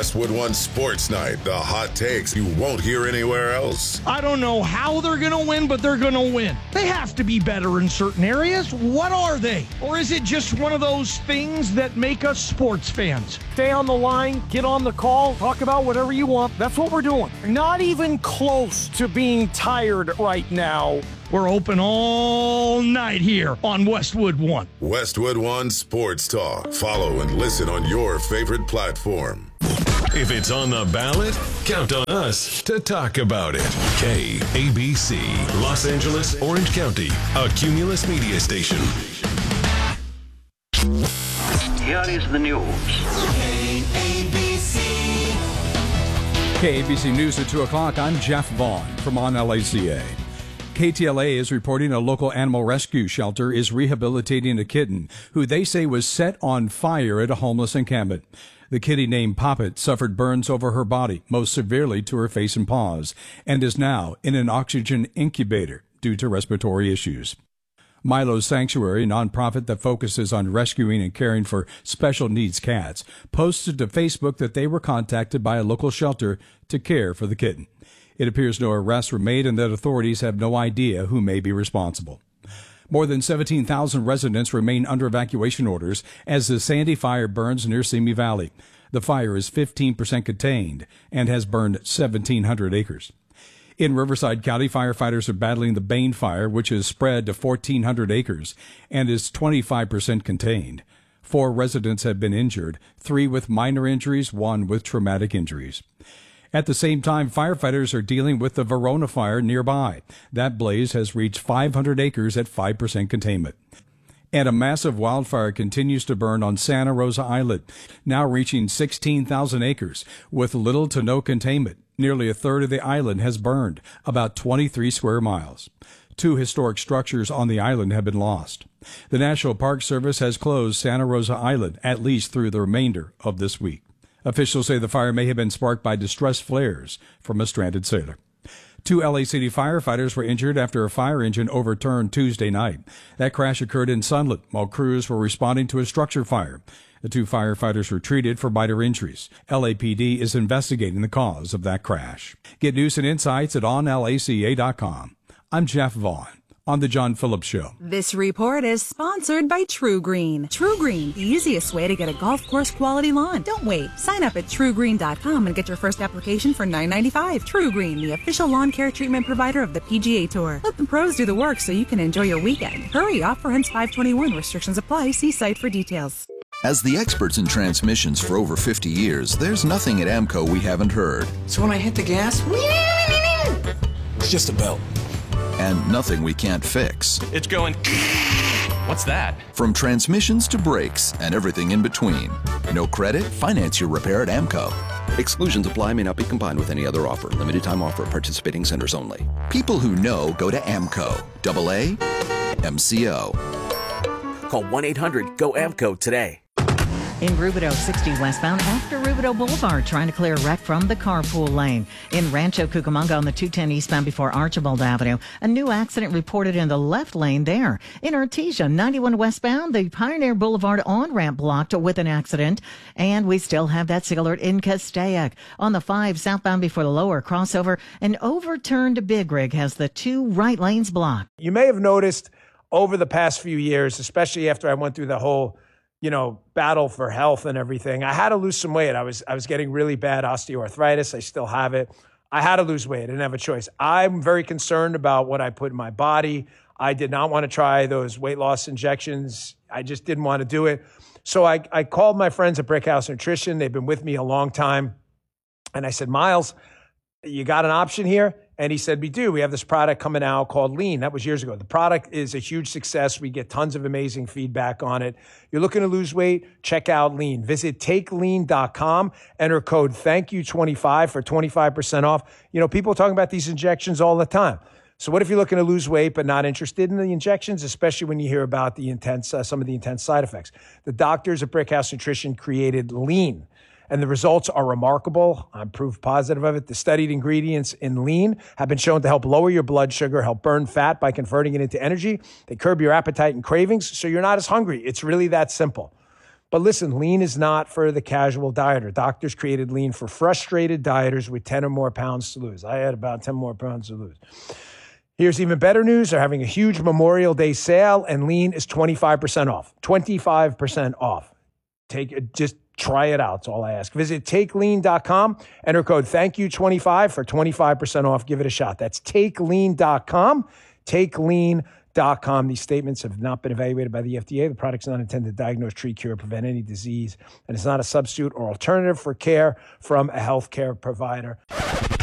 Westwood One Sports Night, the hot takes you won't hear anywhere else. I don't know how they're going to win, but they're going to win. They have to be better in certain areas. What are they? Or is it just one of those things that make us sports fans? Stay on the line, get on the call, talk about whatever you want. That's what we're doing. Not even close to being tired right now. We're open all night here on Westwood One. Westwood One Sports Talk. Follow and listen on your favorite platform. If it's on the ballot, count on us to talk about it. KABC, Los Angeles, Orange County, a Cumulus media station. Here is the news. KABC News at 2 o'clock. I'm Jeff Vaughn from On LACA. KTLA is reporting a local animal rescue shelter is rehabilitating a kitten who they say was set on fire at a homeless encampment. The kitty named Poppet suffered burns over her body, most severely to her face and paws, and is now in an oxygen incubator due to respiratory issues. Milo's Sanctuary, a nonprofit that focuses on rescuing and caring for special needs cats, posted to Facebook that they were contacted by a local shelter to care for the kitten. It appears no arrests were made and that authorities have no idea who may be responsible. More than 17,000 residents remain under evacuation orders as the Sandy fire burns near Simi Valley. The fire is 15% contained and has burned 1,700 acres. In Riverside County, firefighters are battling the Bane fire, which has spread to 1,400 acres and is 25% contained. 4 residents have been injured, 3 with minor injuries, 1 with traumatic injuries. At the same time, firefighters are dealing with the Verona fire nearby. That blaze has reached 500 acres at 5% containment. And a massive wildfire continues to burn on Santa Rosa Island, now reaching 16,000 acres, with little to no containment. Nearly a third of the island has burned, about 23 square miles. 2 historic structures on the island have been lost. The National Park Service has closed Santa Rosa Island at least through the remainder of this week. Officials say the fire may have been sparked by distress flares from a stranded sailor. 2 LA City firefighters were injured after a fire engine overturned Tuesday night. That crash occurred in Sunlit while crews were responding to a structure fire. The 2 firefighters were treated for minor injuries. LAPD is investigating the cause of that crash. Get news and insights at onlaca.com. I'm Jeff Vaughn on The John Phillips Show. This report is sponsored by True Green. True Green, the easiest way to get a golf course quality lawn. Don't wait. Sign up at truegreen.com and get your first application for $9.95. True Green, the official lawn care treatment provider of the PGA Tour. Let the pros do the work so you can enjoy your weekend. Hurry, offer ends 5/21. Restrictions apply. See site for details. As the experts in transmissions for over 50 years, there's nothing at AMCO we haven't heard. So when I hit the gas, it's just a belt. And nothing we can't fix. It's going... What's that? From transmissions to brakes and everything in between. No credit? Finance your repair at AMCO. Exclusions apply, may not be combined with any other offer. Limited time offer at participating centers only. People who know go to AMCO. AA MCO. Call 1-800-GO-AMCO today. In Rubidoux, 60 westbound after Rubidoux Boulevard, trying to clear a wreck from the carpool lane. In Rancho Cucamonga on the 210 eastbound before Archibald Avenue, a new accident reported in the left lane there. In Artesia, 91 westbound, the Pioneer Boulevard on-ramp blocked with an accident. And we still have that signal alert in Castaic. On the 5 southbound before the lower crossover, an overturned big rig has the 2 right lanes blocked. You may have noticed over the past few years, especially after I went through the whole battle for health and everything, I had to lose some weight. I was getting really bad osteoarthritis. I still have it. I had to lose weight. I didn't have a choice. I'm very concerned about what I put in my body. I did not want to try those weight loss injections. I just didn't want to do it. So I called my friends at Brickhouse Nutrition. They've been with me a long time. And I said, Miles, you got an option here? And he said, we do. We have this product coming out called Lean. That was years ago. The product is a huge success. We get tons of amazing feedback on it. You're looking to lose weight? Check out Lean. Visit takelean.com. Enter code THANKYOU25 for 25% off. People are talking about these injections all the time. So what if you're looking to lose weight but not interested in the injections, especially when you hear about the some of the intense side effects? The doctors at Brickhouse Nutrition created Lean. And the results are remarkable. I'm proof positive of it. The studied ingredients in Lean have been shown to help lower your blood sugar, help burn fat by converting it into energy. They curb your appetite and cravings, so you're not as hungry. It's really that simple. But listen, lean is not for the casual dieter. Doctors created lean for frustrated dieters with 10 or more pounds to lose. I had about 10 more pounds to lose. Here's even better news. They're having a huge Memorial Day sale, and lean is 25% off. 25% off. Just try it out. That's all I ask. Visit takelean.com. Enter code THANKYOU25 for 25% off. Give it a shot. That's takelean.com. Takelean.com. These statements have not been evaluated by the FDA. The product's not intended to diagnose, treat, cure, or prevent any disease, and it's not a substitute or alternative for care from a healthcare provider.